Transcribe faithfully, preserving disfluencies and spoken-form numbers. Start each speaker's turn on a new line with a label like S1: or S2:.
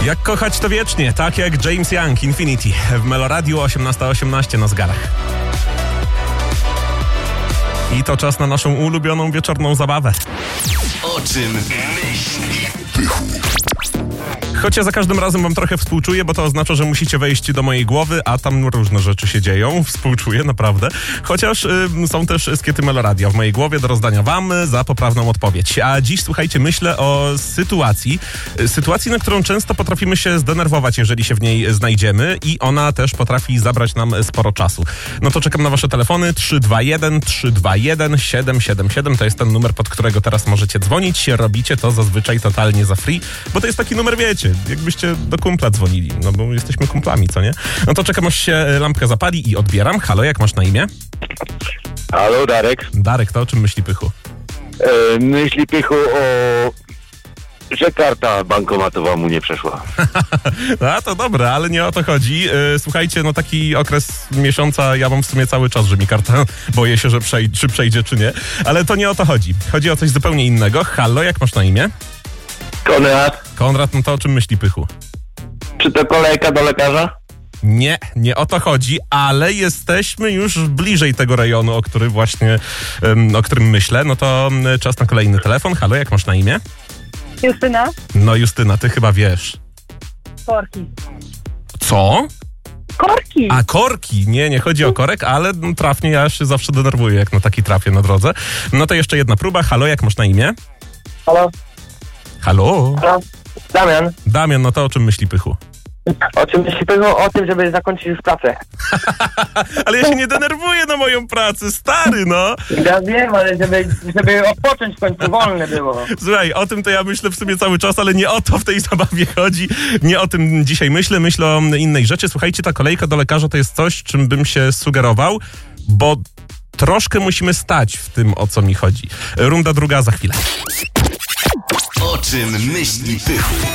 S1: Jak kochać to wiecznie, tak jak James Young, Infinity w Meloradiu osiemnasta osiemnaście na zegarach. I to czas na naszą ulubioną wieczorną zabawę.
S2: O czym myśli Pychu?
S1: Choć ja za każdym razem wam trochę współczuję, bo to oznacza, że musicie wejść do mojej głowy, a tam różne rzeczy się dzieją. Współczuję, naprawdę. Chociaż y, są też skiety Meloradia w mojej głowie do rozdania wam za poprawną odpowiedź. A dziś, słuchajcie, myślę o sytuacji. Sytuacji, na którą często potrafimy się zdenerwować, jeżeli się w niej znajdziemy, i ona też potrafi zabrać nam sporo czasu. No to czekam na wasze telefony. trzy dwa jeden trzy dwa jeden siedem siedem siedem to jest ten numer, pod którego teraz możecie dzwonić. Robicie to zazwyczaj totalnie za free, bo to jest taki numer, wiecie, jakbyście do kumpla dzwonili, no bo jesteśmy kumplami, co nie? No to czekam, aż się lampka zapali i odbieram. Halo, jak masz na imię?
S3: Halo, Darek.
S1: Darek, to o czym myśli Pychu?
S3: E, myśli Pychu o... że karta bankomatowa mu nie przeszła.
S1: A to dobre, ale nie o to chodzi. Yy, słuchajcie, no taki okres miesiąca, ja mam w sumie cały czas, że mi karta, boję się, że przej- czy przejdzie, czy nie. Ale to nie o to chodzi. Chodzi o coś zupełnie innego. Halo, jak masz na imię?
S3: Konrad,
S1: Konrad, no to o czym myśli Pychu?
S3: czy to kolejka do lekarza?
S1: Nie, nie o to chodzi, ale jesteśmy już bliżej tego rejonu, o którym właśnie, um, o którym myślę. No to um, czas na kolejny telefon. Halo, jak masz na imię?
S4: Justyna?
S1: No Justyna, ty chyba wiesz.
S4: Korki.
S1: Co?
S4: Korki!
S1: A korki? Nie, nie chodzi o korek, ale trafnie ja się zawsze denerwuję, jak na taki trafię na drodze. No to jeszcze jedna próba. Halo, jak masz na imię?
S3: Halo?
S1: Halo?
S3: Halo? Damian,
S1: Damian, no to o czym myśli Pychu?
S3: o czym myśli Pychu? O tym, żeby zakończyć już pracę.
S1: Ale ja się nie denerwuję na moją pracę, stary, no.
S3: Ja wiem, ale żeby, żeby odpocząć w końcu wolne było.
S1: Słuchaj, o tym to ja myślę w sumie cały czas, ale nie o to w tej zabawie chodzi. Nie o tym dzisiaj myślę, myślę o innej rzeczy. Słuchajcie, ta kolejka do lekarza to jest coś, czym bym się sugerował, bo troszkę musimy stać w tym, o co mi chodzi. Runda druga za chwilę.
S2: O czym myśli Pychu?